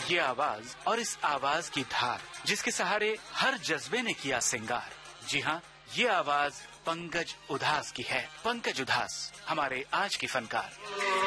ये आवाज और इस आवाज की धार, जिसके सहारे हर जज्बे ने किया सिंगार। जी हाँ, ये आवाज पंकज उधास की है। पंकज उधास हमारे आज की फनकार।